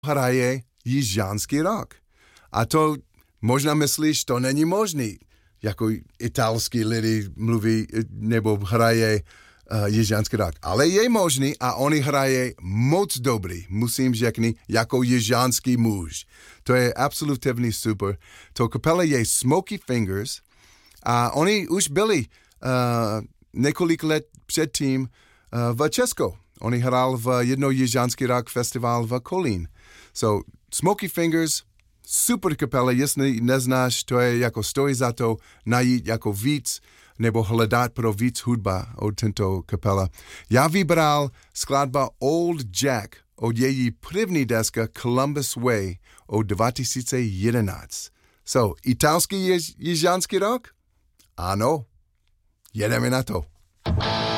hraje jižánský rock. A to možná myslíš, to není možný. Jako italský lidi mluví nebo hraje jižánský rock. Ale je možný a oni hraje moc dobrý, musím řekni, jako jižánský muž. To je absolutně super. To kapela je Smoky Fingers a oni už byli několik let předtím v Česku. Oni hrál v jedno jižánský rock festival v Kolín. So, Smoky Fingers, super kapela, jestli neznáš, to je jako stojí za to najít jako víc nebo hledat pro víc hudba od tento kapela. Já vybral skladba Old Jack od její první deska Columbus Way od 2011. So, italský jižánský rock? Ano, jedeme na to.